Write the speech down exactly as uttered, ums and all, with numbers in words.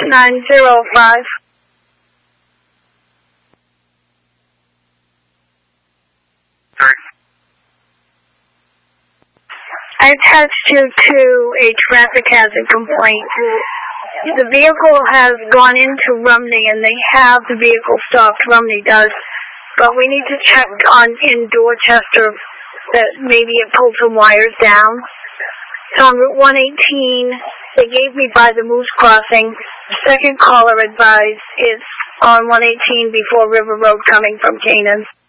nine zero five. I attached you to a traffic hazard complaint. The vehicle has gone into Rumney, and they have the vehicle stopped. Rumney does. But we need to check on in Dorchester that maybe it pulled some wires down. It's on Route one eighteen. They gave me by the Moose Crossing. The second caller advised it's on one eighteen before River Road coming from Canaan.